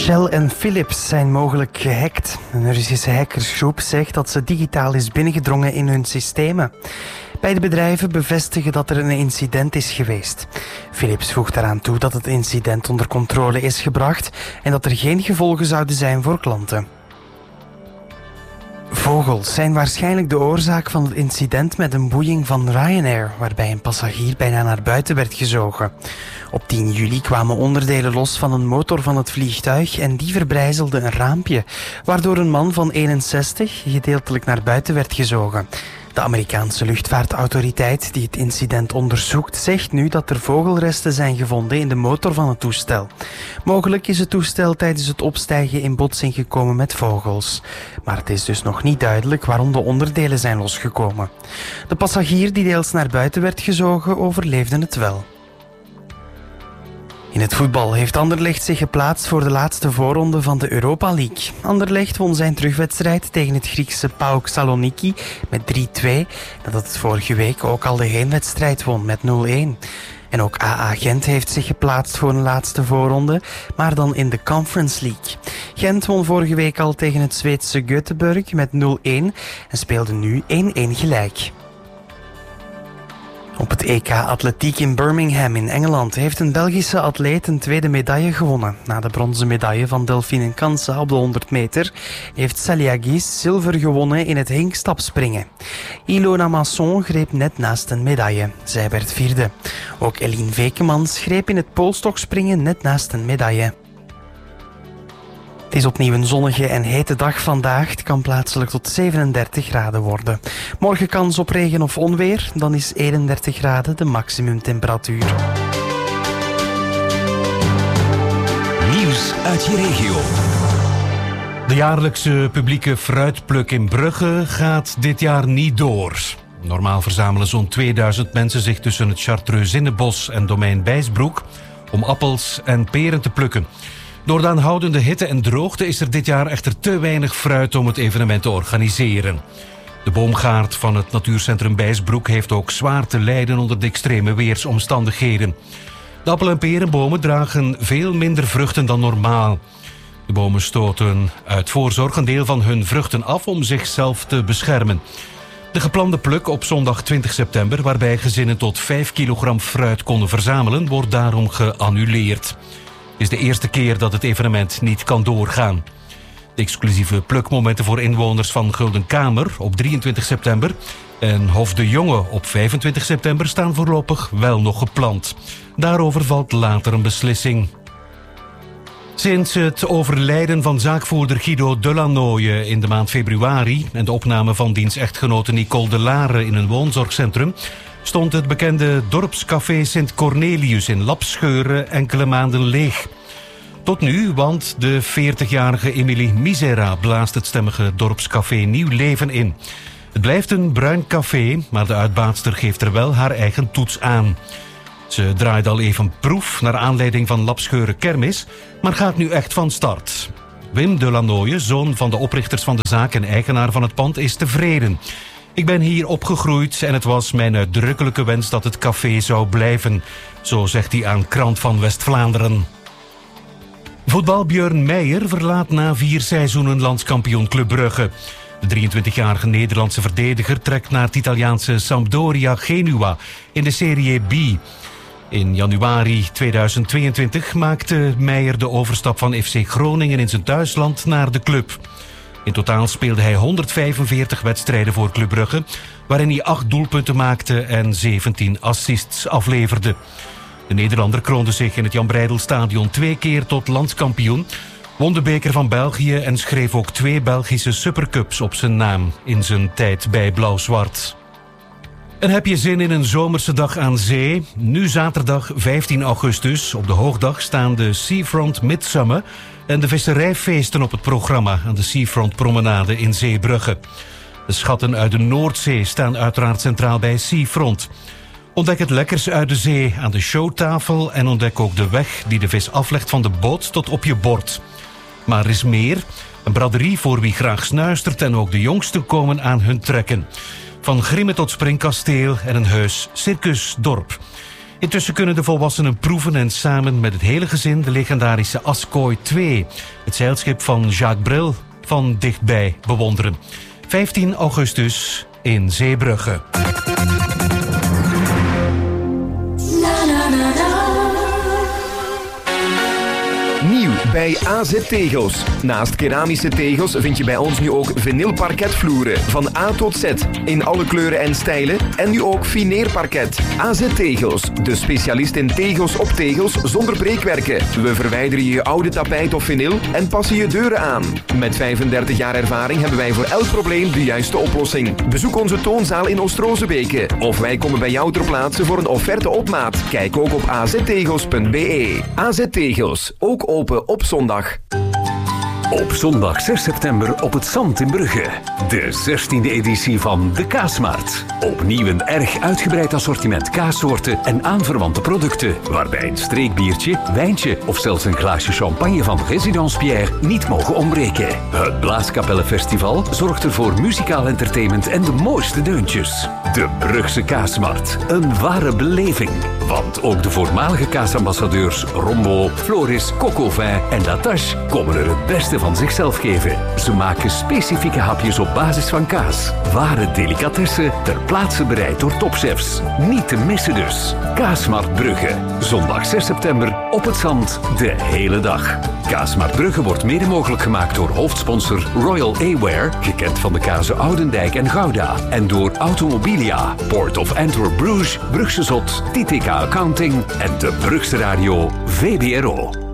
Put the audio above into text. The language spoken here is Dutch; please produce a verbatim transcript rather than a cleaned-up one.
Shell en Philips zijn mogelijk gehackt. Een Russische hackersgroep zegt dat ze digitaal is binnengedrongen in hun systemen. Beide bedrijven bevestigen dat er een incident is geweest. Philips voegt daaraan toe dat het incident onder controle is gebracht en dat er geen gevolgen zouden zijn voor klanten. Vogels zijn waarschijnlijk de oorzaak van het incident met een boeiing van Ryanair, waarbij een passagier bijna naar buiten werd gezogen. Op tien juli kwamen onderdelen los van een motor van het vliegtuig en die verbrijzelde een raampje, waardoor een man van eenenzestig gedeeltelijk naar buiten werd gezogen. De Amerikaanse luchtvaartautoriteit die het incident onderzoekt, zegt nu dat er vogelresten zijn gevonden in de motor van het toestel. Mogelijk is het toestel tijdens het opstijgen in botsing gekomen met vogels. Maar het is dus nog niet duidelijk waarom de onderdelen zijn losgekomen. De passagier die deels naar buiten werd gezogen, overleefde het wel. In het voetbal heeft Anderlecht zich geplaatst voor de laatste voorronde van de Europa League. Anderlecht won zijn terugwedstrijd tegen het Griekse PAOK Saloniki met drie twee, nadat het vorige week ook al de heenwedstrijd won met nul een. En ook A A Gent heeft zich geplaatst voor een laatste voorronde, maar dan in de Conference League. Gent won vorige week al tegen het Zweedse Göteborg met nul een en speelde nu één een gelijk. Op het E K Atletiek in Birmingham in Engeland heeft een Belgische atleet een tweede medaille gewonnen. Na de bronzen medaille van Delphine Kansa op de honderd meter heeft Celia Gies zilver gewonnen in het hinkstapspringen. Ilona Masson greep net naast een medaille. Zij werd vierde. Ook Eline Vekemans greep in het poolstokspringen net naast een medaille. Het is opnieuw een zonnige en hete dag vandaag. Het kan plaatselijk tot zevenendertig graden worden. Morgen kans op regen of onweer. Dan is eenendertig graden de maximumtemperatuur. Nieuws uit je regio. De jaarlijkse publieke fruitpluk in Brugge gaat dit jaar niet door. Normaal verzamelen zo'n tweeduizend mensen zich tussen het Chartreuzinnenbos en domein Bijsbroek om appels en peren te plukken. Door de aanhoudende hitte en droogte is er dit jaar echter te weinig fruit om het evenement te organiseren. De boomgaard van het natuurcentrum Bijsbroek heeft ook zwaar te lijden onder de extreme weersomstandigheden. De appel- en perenbomen dragen veel minder vruchten dan normaal. De bomen stoten uit voorzorg een deel van hun vruchten af om zichzelf te beschermen. De geplande pluk op zondag twintig september, waarbij gezinnen tot vijf kilogram fruit konden verzamelen, wordt daarom geannuleerd. Het is de eerste keer dat het evenement niet kan doorgaan. De exclusieve plukmomenten voor inwoners van Guldenkamer op drieëntwintig september en Hof de Jonge op vijfentwintig september staan voorlopig wel nog gepland. Daarover valt later een beslissing. Sinds het overlijden van zaakvoerder Guido Delanoye in de maand februari en de opname van diens echtgenote Nicole de Lare in een woonzorgcentrum stond het bekende dorpscafé Sint Cornelius in Lapscheuren enkele maanden leeg. Tot nu, want de veertigjarige Emilie Misera blaast het stemmige dorpscafé nieuw leven in. Het blijft een bruin café, maar de uitbaatster geeft er wel haar eigen toets aan. Ze draait al even proef naar aanleiding van Lapscheuren Kermis, maar gaat nu echt van start. Wim Delanoye, zoon van de oprichters van de zaak en eigenaar van het pand, is tevreden. Ik ben hier opgegroeid en het was mijn uitdrukkelijke wens dat het café zou blijven. Zo zegt hij aan Krant van West-Vlaanderen. Voetbal Björn Meijer verlaat na vier seizoenen landskampioen Club Brugge. De drieëntwintigjarige Nederlandse verdediger trekt naar het Italiaanse Sampdoria Genua in de Serie B. In januari tweeduizend tweeëntwintig maakte Meijer de overstap van F C Groningen in zijn thuisland naar de club. In totaal speelde hij honderdvijfenveertig wedstrijden voor Club Brugge, waarin hij acht doelpunten maakte en zeventien assists afleverde. De Nederlander kroonde zich in het Jan Breidelstadion twee keer tot landskampioen, won de beker van België en schreef ook twee Belgische supercups op zijn naam in zijn tijd bij Blauw-Zwart. En heb je zin in een zomerse dag aan zee? Nu zaterdag vijftien augustus, op de hoogdag, staan de Seafront Midsummer en de visserijfeesten op het programma aan de Seafront Promenade in Zeebrugge. De schatten uit de Noordzee staan uiteraard centraal bij Seafront. Ontdek het lekkers uit de zee aan de showtafel en ontdek ook de weg die de vis aflegt van de boot tot op je bord. Maar er is meer. Een braderie voor wie graag snuistert en ook de jongsten komen aan hun trekken. Van Grimmen tot Springkasteel en een heus circusdorp. Intussen kunnen de volwassenen proeven en samen met het hele gezin de legendarische Askooi twee, het zeilschip van Jacques Brel, van dichtbij bewonderen. vijftien augustus in Zeebrugge. Nieuw bij A Z Tegels. Naast keramische tegels vind je bij ons nu ook vinylparketvloeren van A tot Z in alle kleuren en stijlen en nu ook fineerparket. A Z Tegels, de specialist in tegels op tegels zonder breekwerken. We verwijderen je oude tapijt of vinyl en passen je deuren aan. Met vijfendertig jaar ervaring hebben wij voor elk probleem de juiste oplossing. Bezoek onze toonzaal in Oost-Rozebeke of wij komen bij jou ter plaatse voor een offerte op maat. Kijk ook op a z tegels punt b e. A Z Tegels, ook open op zondag. Op zondag zes september op het Zand in Brugge. De zestiende editie van de Kaasmarkt. Opnieuw een erg uitgebreid assortiment kaassoorten en aanverwante producten, waarbij een streekbiertje, wijntje of zelfs een glaasje champagne van Résidence Pierre niet mogen ontbreken. Het Blaaskapellenfestival zorgt ervoor muzikaal entertainment en de mooiste deuntjes. De Brugse Kaasmarkt. Een ware beleving. Want ook de voormalige kaasambassadeurs Rombo, Floris, Cocovin en Latache komen er het beste van zichzelf geven. Ze maken specifieke hapjes op basis van kaas. Ware delicatessen ter plaatse bereid door topchefs. Niet te missen dus. Kaasmarkt Brugge. Zondag zes september op het Zand de hele dag. Kaasmarkt Brugge wordt mede mogelijk gemaakt door hoofdsponsor Royal Aware, gekend van de kazen Oudendijk en Gouda. En door Automobilia, Port of Antwerp Bruges, Brugse Zot, T T K Accounting en de Brugse Radio V B R O.